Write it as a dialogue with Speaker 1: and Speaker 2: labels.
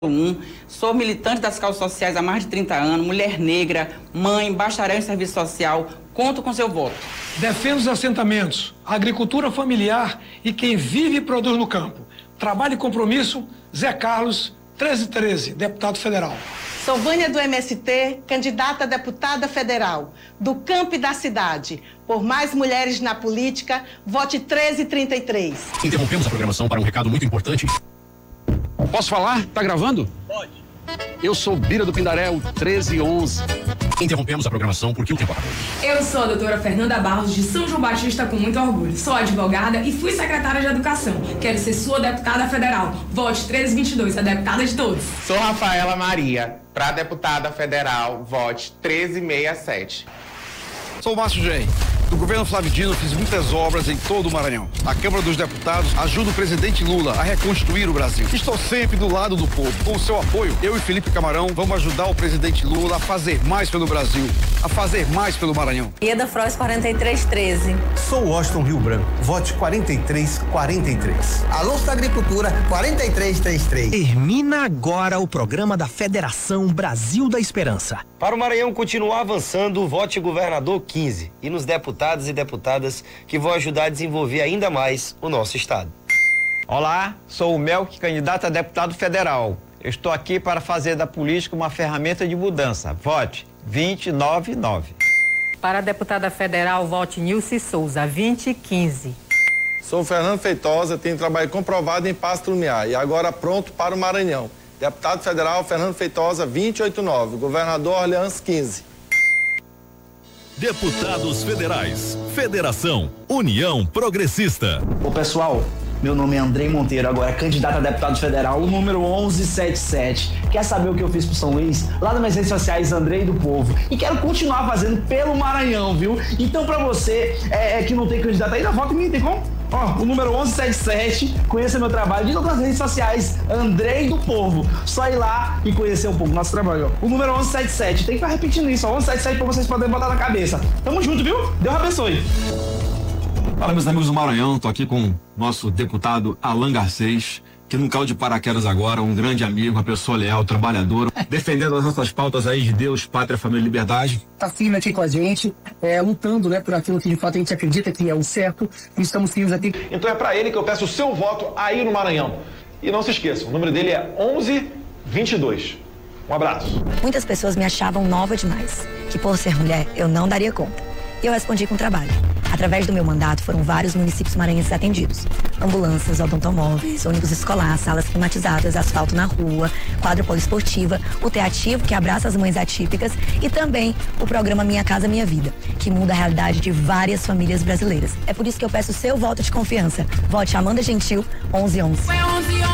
Speaker 1: Sou militante das causas sociais há mais de 30 anos, mulher negra, mãe, bacharel em serviço social. Conto com seu voto.
Speaker 2: Defendo os assentamentos, a agricultura familiar e quem vive e produz no campo. Trabalho e compromisso, Zé Carlos, 1313, deputado federal.
Speaker 3: Sou Vânia do MST, candidata a deputada federal, do campo e da cidade. Por mais mulheres na política, vote 1333.
Speaker 4: Interrompemos a programação para um recado muito importante.
Speaker 5: Posso falar? Tá gravando?
Speaker 4: Pode.
Speaker 5: Eu sou Bira do Pindaré, o 1311.
Speaker 4: Interrompemos a programação porque o tempo acabou.
Speaker 6: Eu sou a doutora Fernanda Barros, de São João Batista, com muito orgulho. Sou advogada e fui secretária de Educação. Quero ser sua deputada federal. Vote 1322, a deputada de todos.
Speaker 7: Sou Rafaela Maria, para deputada federal, vote 1367.
Speaker 8: Sou o Márcio Gen. Do governo Flávio Dino fiz muitas obras em todo o Maranhão. A Câmara dos Deputados ajuda o presidente Lula a reconstruir o Brasil. Estou sempre do lado do povo. Com o seu apoio, eu e Felipe Camarão vamos ajudar o presidente Lula a fazer mais pelo Brasil, a fazer mais pelo Maranhão.
Speaker 9: Ieda Frois 4313.
Speaker 10: Sou Washington Rio Branco. Vote 4343.
Speaker 11: Alonso da Agricultura 4333.
Speaker 12: Termina agora o programa da Federação Brasil da Esperança.
Speaker 13: Para o Maranhão continuar avançando, vote governador 15 e nos deputados e deputadas que vão ajudar a desenvolver ainda mais o nosso estado.
Speaker 14: Olá, sou o Melk, candidato a deputado federal. Eu estou aqui para fazer da política uma ferramenta de mudança. Vote 299.
Speaker 15: Para a deputada federal, vote Nilce Souza, 2015.
Speaker 16: Sou Fernando Feitosa, tenho trabalho comprovado em Pasto Lumiar e agora pronto para o Maranhão. Deputado federal Fernando Feitosa, 2089. Governador Orleans, 15.
Speaker 17: Deputados Federais, Federação, União Progressista.
Speaker 18: Ô pessoal, meu nome é Andrei Monteiro, agora candidato a deputado federal, o número 1177. Quer saber o que eu fiz pro São Luís? Lá nas minhas redes sociais, Andrei do Povo. E quero continuar fazendo pelo Maranhão, viu? Então pra você que não tem candidato ainda, vota em mim, tem como? Ó, o número 1177, conheça meu trabalho de todas as redes sociais, Andrei do Povo. Só ir lá e conhecer um pouco do nosso trabalho, ó. O número 1177, tem que ficar repetindo isso, ó, 1177 pra vocês poderem botar na cabeça. Tamo junto, viu? Deus abençoe.
Speaker 19: Fala, meus amigos do Maranhão, tô aqui com o nosso deputado Alan Garcês, que não caiu de paraquedas agora, um grande amigo, uma pessoa leal, trabalhadora, defendendo as nossas pautas aí de Deus, pátria, família e liberdade.
Speaker 20: Tá firme aqui com a gente, lutando, né, por aquilo que de fato a gente acredita que é o certo, e estamos firmes aqui.
Speaker 21: Então é pra ele que eu peço o seu voto aí no Maranhão. E não se esqueçam, o número dele é 1122. Um abraço.
Speaker 9: Muitas pessoas me achavam nova demais, que por ser mulher eu não daria conta. E eu respondi com trabalho. Através do meu mandato, foram vários municípios maranhenses atendidos. Ambulâncias, odontomóveis, ônibus escolar, salas climatizadas, asfalto na rua, quadra poliesportiva, o Teativo, que abraça as mães atípicas, e também o programa Minha Casa Minha Vida, que muda a realidade de várias famílias brasileiras. É por isso que eu peço o seu voto de confiança. Vote Amanda Gentil, 1111.